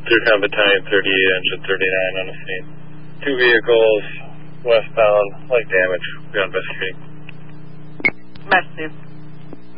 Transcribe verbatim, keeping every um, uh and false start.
third Town Battalion thirty-eight, engine thirty-nine on the scene. Two vehicles, westbound, light damage. We are investigating. Merci.